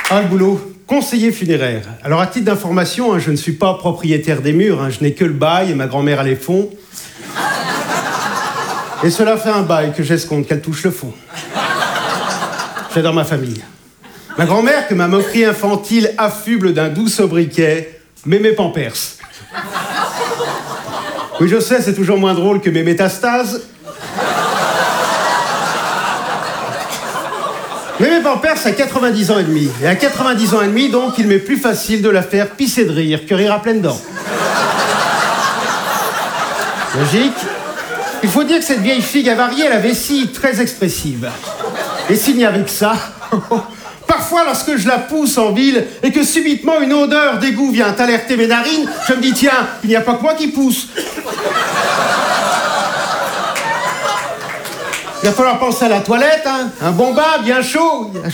Ah, le boulot, conseiller funéraire. Alors, à titre d'information, hein, je ne suis pas propriétaire des murs, hein, je n'ai que le bail et ma grand-mère a les fonds. Et cela fait un bail que j'escompte qu'elle touche le fond. J'adore ma famille. Ma grand-mère, que ma moquerie infantile affuble d'un doux sobriquet, Mémé Pampers. Oui, je sais, c'est toujours moins drôle que mes métastases. Mémé Pampers a 90 ans et demi. Et à 90 ans et demi, donc, il m'est plus facile de la faire pisser de rire que rire à pleines dents. Logique. Il faut dire que cette vieille figue avariée a la vessie très expressive. Et s'il n'y avait que ça, parfois lorsque je la pousse en ville et que subitement une odeur d'égout vient alerter mes narines, je me dis tiens, il n'y a pas que moi qui pousse. Il va falloir penser à la toilette, hein. Un bon bain bien chaud.